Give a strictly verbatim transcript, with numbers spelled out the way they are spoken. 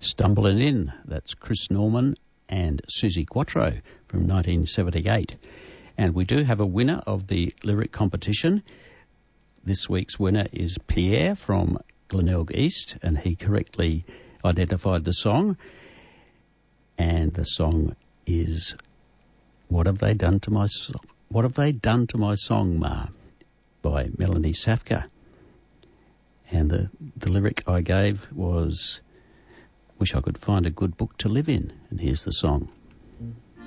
Stumbling In. That's Chris Norman and Susie Quattro from nineteen seventy-eight. And we do have a winner of the lyric competition. This week's winner is Pierre from Glenelg East, and he correctly identified the song. And the song is What Have They Done to My So- What Have They Done to My Song, Ma? By Melanie Safka. And the, the lyric I gave was, wish I could find a good book to live in. And here's the song. Mm.